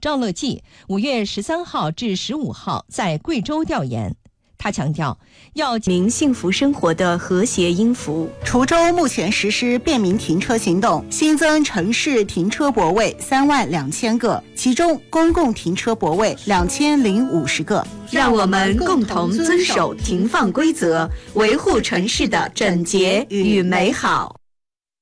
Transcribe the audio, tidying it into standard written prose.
赵乐际5月13号至15号在贵州调研。他强调，要民幸福生活的和谐音符。 滁州目前实施便民停车行动，新增城市停车泊位32000个，其中公共停车泊位2050个。 让我们共同遵守停放规则，维护城市的整洁与美好。